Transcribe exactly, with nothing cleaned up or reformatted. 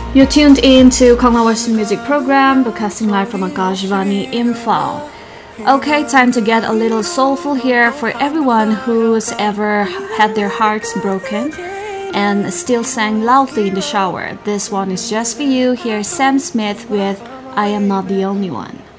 You're tuned in to Kongnwa Western Music Program, broadcasting live from Akashvani Imphal. Okay, time to get a little soulful here for everyone who's ever had their hearts broken and still sang loudly in the shower. This one is just for you. Here's Sam Smith with I Am Not the Only One.